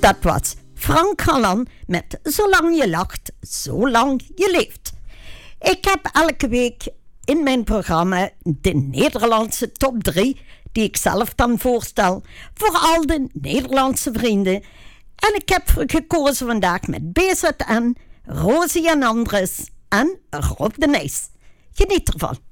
Dat was Frank Hallan met Zolang je lacht, zolang je leeft. Ik heb elke week in mijn programma de Nederlandse top 3, die ik zelf dan voorstel, voor al de Nederlandse vrienden. En ik heb gekozen vandaag met BZN, Rosie en Andres en Rob de Nijs. Geniet ervan.